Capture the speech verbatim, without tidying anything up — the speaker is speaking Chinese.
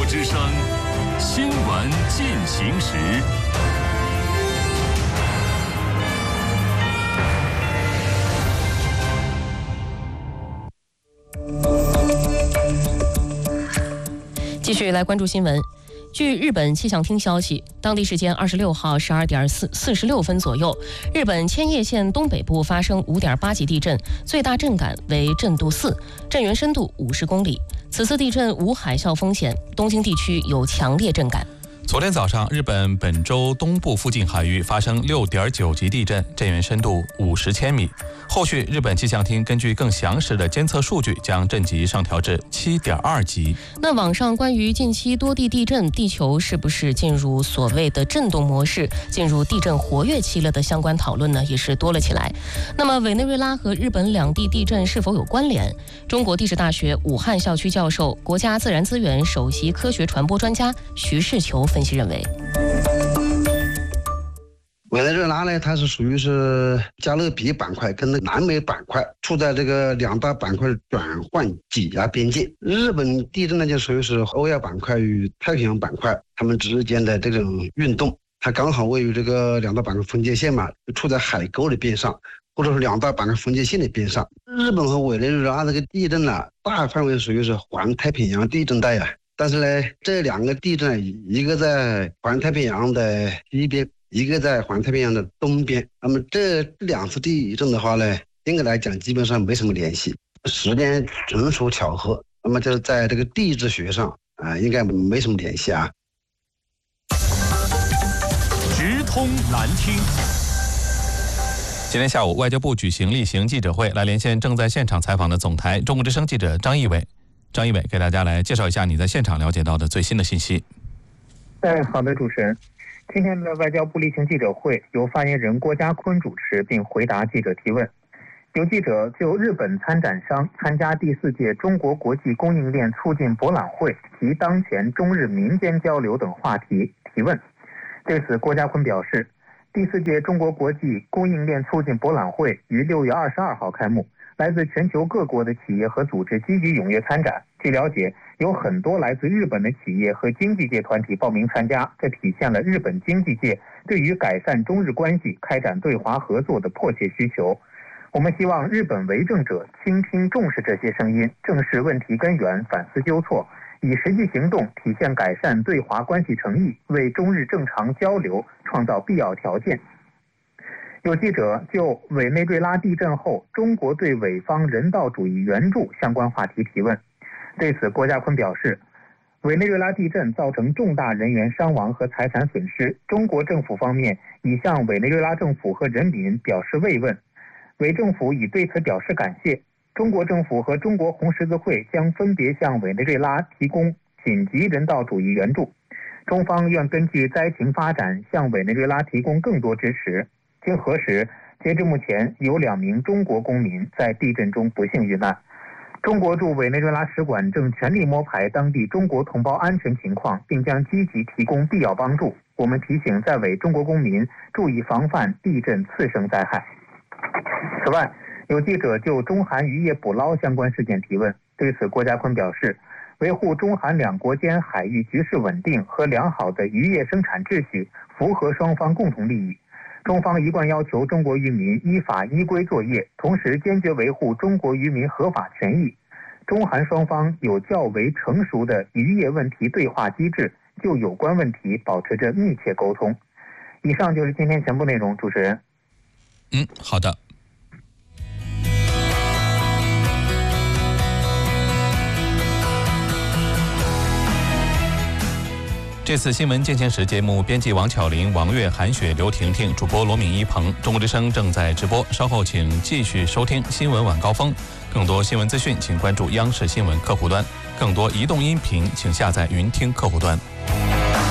国之声新闻进行时。 继续来关注新闻。据日本气象厅消息，当地时间二十六号十二点四四十六分左右，日本千叶县东北部发生五点八级地震，最大震感为震度四，震源深度五十公里。此次地震无海啸风险，东京地区有强烈震感。 昨天早上，日本本州东部附近海域发生六点九级地震，震源深度五十千米。后续，日本气象厅根据更详实的监测数据，将震级上调至七点二级。 那网上关于近期多地地震，地球是不是进入所谓的震动模式，进入地震活跃期了的相关讨论呢，也是多了起来。那么，委内瑞拉和日本两地地震是否有关联？中国地质大学武汉校区教授、国家自然资源首席科学传播专家徐世球分析认为， 委内瑞拉呢，它是属于是加勒比板块跟南美板块处在这个两大板块的转换挤压边界。日本地震呢，就属于是欧亚板块与太平洋板块它们之间的这种运动，它刚好位于这个两大板块分界线嘛，处在海沟的边上，或者是两大板块分界线的边上。日本和委内瑞拉这个地震呢、啊，大范围属于是环太平洋地震带啊。但是呢，这两个地震，一个在环太平洋的西边，一个在环太平洋的东边。那么这两次地震的话呢，应该来讲基本上没什么联系，时间纯属巧合。那么就是在这个地质学上啊、呃，应该没什么联系啊。 直通蓝厅。 今天下午，外交部举行例行记者会，来连线正在现场采访的总台中国之声记者张毅伟。张一伟给大家来介绍一下你在现场了解到的最新的信息。 哎，好的，主持人。今天的外交部例行记者会由发言人郭家坤主持并回答记者提问。有记者就日本参展商参加第四届中国国际供应链促进博览会及当前中日民间交流等话题提问。对此，郭家坤表示，第四届中国国际供应链促进博览会于六月二十二号开幕。来自全球各国的企业和组织积极踊跃参展。据了解，有很多来自日本的企业和经济界团体报名参加，这体现了日本经济界对于改善中日关系、开展对华合作的迫切需求。我们希望日本为政者倾听重视这些声音，正视问题根源，反思纠错，以实际行动体现改善对华关系诚意，为中日正常交流创造必要条件。有记者就委内瑞拉地震后中国对委方人道主义援助相关话题提问。对此，郭家坤表示，委内瑞拉地震造成重大人员伤亡和财产损失，中国政府方面已向委内瑞拉政府和人民表示慰问，委政府已对此表示感谢。中国政府和中国红十字会将分别向委内瑞拉提供紧急人道主义援助，中方愿根据灾情发展向委内瑞拉提供更多支持。经核实，截至目前，有两名中国公民在地震中不幸遇难。中国驻委内瑞拉使馆正全力摸排当地中国同胞安全情况，并将积极提供必要帮助。我们提醒在委中国公民注意防范地震次生灾害。此外，有记者就中韩渔业捕捞相关事件提问。对此，郭家坤表示，维护中韩两国间海域局势稳定和良好的渔业生产秩序，符合双方共同利益。中方一贯要求中国渔民依法依规作业，同时坚决维护中国渔民合法权益。中韩双方有较为成熟的渔业问题对话机制，就有关问题保持着密切沟通。以上就是今天全部内容，主持人。 嗯，好的。这次新闻进行时节目编辑王巧玲、王悦、韩雪、刘婷婷，主播罗敏一鹏。中国之声正在直播，稍后请继续收听新闻晚高峰。更多新闻资讯，请关注央视新闻客户端；更多移动音频，请下载云听客户端。